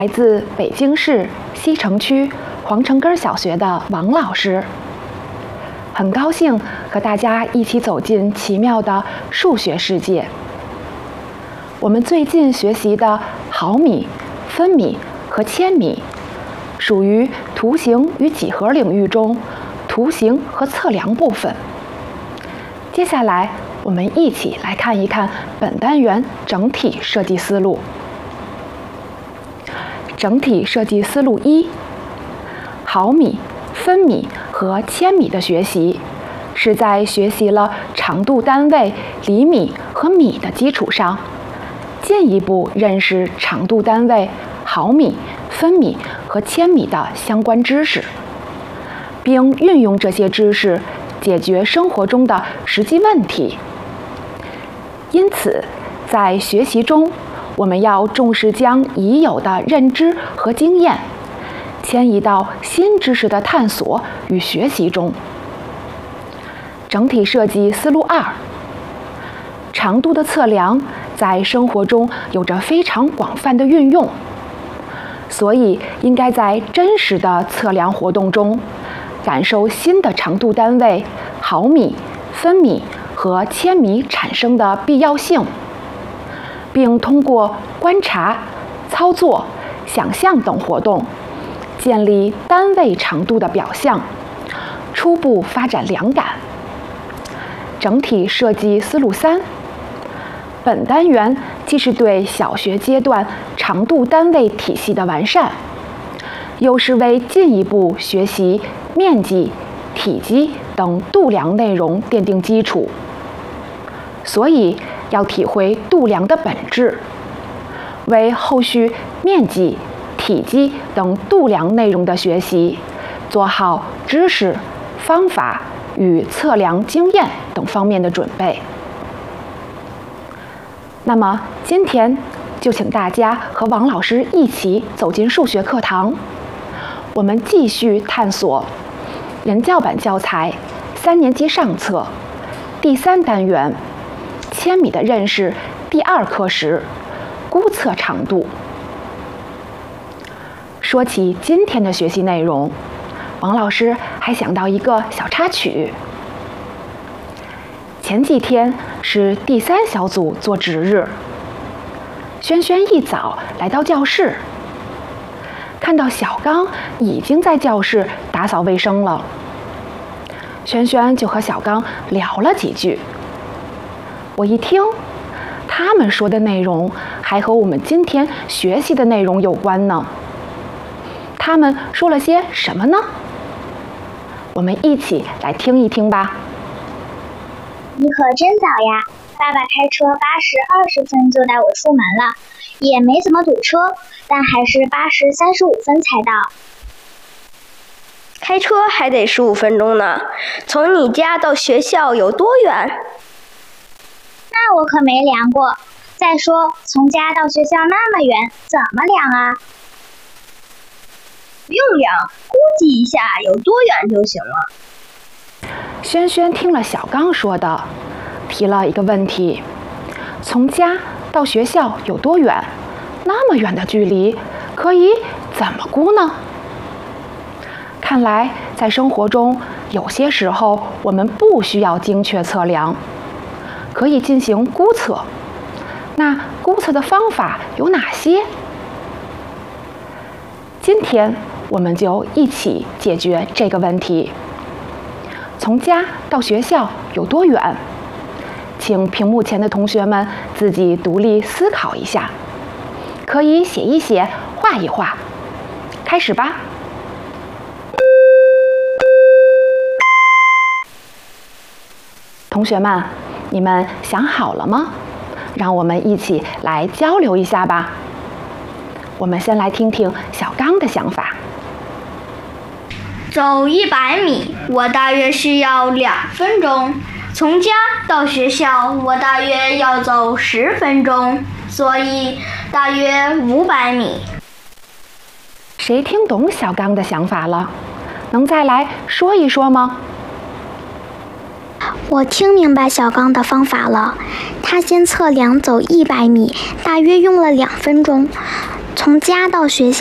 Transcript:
来自北京市西城区黄城根小学的王老师。很高兴和大家一起走进奇妙的数学世界。我们最近学习的毫米、分米和千米，属于图形与几何领域中图形和测量部分。接下来，我们一起来看一看本单元整体设计思路。整体设计思路一：毫米、分米和千米的学习，是在学习了长度单位厘米和米的基础上，进一步认识长度单位毫米、分米和千米的相关知识，并运用这些知识解决生活中的实际问题。因此，在学习中，我们要重视将已有的认知和经验迁移到新知识的探索与学习中。整体设计思路二：长度的测量在生活中有着非常广泛的运用，所以应该在真实的测量活动中感受新的长度单位毫米、分米和千米产生的必要性，并通过观察、操作、想象等活动建立单位长度的表象，初步发展量感。整体设计思路三：本单元既是对小学阶段长度单位体系的完善，又是为进一步学习面积、体积等度量内容奠定基础。所以要体会度量的本质，为后续面积、体积等度量内容的学习做好知识、方法与测量经验等方面的准备。那么今天就请大家和王老师一起走进数学课堂，我们继续探索人教版教材3年级上册第3单元千米的认识第2课时估测长度。说起今天的学习内容，王老师还想到一个小插曲。前几天是第3小组做值日，轩轩一早来到教室，看到小刚已经在教室打扫卫生了，轩轩就和小刚聊了几句。我一听，他们说的内容还和我们今天学习的内容有关呢。他们说了些什么呢？我们一起来听一听吧。 你可真早呀！爸爸开车8时20分就带我出门了，也没怎么堵车，但还是8时35分才到。 开车还得15分钟呢，从你家到学校有多远？ 那我可没量过。再说，从家到学校那么远，怎么量啊？ 不用量，估计一下有多远就行了。 轩轩听了小刚说的，提了一个问题：从家到学校有多远？那么远的距离，可以怎么估呢？看来在生活中，有些时候我们不需要精确测量，可以进行估测。那估测的方法有哪些？今天我们就一起解决这个问题。从家到学校有多远？请屏幕前的同学们自己独立思考一下，可以写一写，画一画。开始吧。同学们，你们想好了吗？让我们一起来交流一下吧。我们先来听听小刚的想法。 走100米，我大约需要2分钟。从家到学校，我大约要走10分钟，所以大约500米。 谁听懂小刚的想法了？能再来说一说吗？ 我听明白小刚的方法了。他先测量走100米，大约用了2分钟。 从家到学校